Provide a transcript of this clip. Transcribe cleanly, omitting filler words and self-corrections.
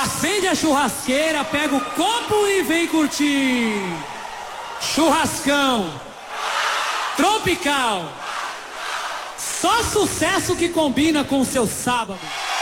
Acende a churrasqueira, pega o copo e vem curtir. Churrascão tropical. Só sucesso que combina com o seu sábado.